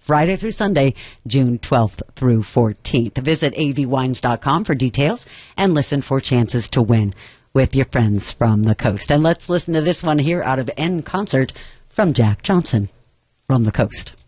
Friday through Sunday, June 12th through 14th. Visit avwines.com for details and listen for chances to win with your friends from the coast. And let's listen to this one here out of En Concert from Jack Johnson from the coast.